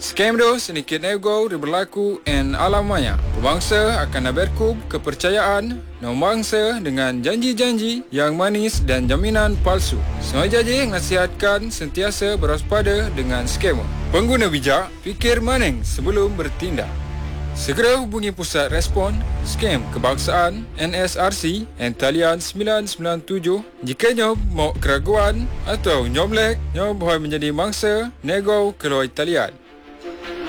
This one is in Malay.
Scam tu sedikit nego berlaku in alam maya. Pembangsa akan berkub kepercayaan nombangsa dengan janji-janji yang manis dan jaminan palsu. Semua janji nasihatkan sentiasa berwaspada dengan scammer. Pengguna bijak, fikir maning sebelum bertindak. Segera hubungi Pusat Respon Scam Kebangsaan NSRC and talian 997 jika nyob mau keraguan atau nyoblek nyob boleh menjadi mangsa nego keluar talian.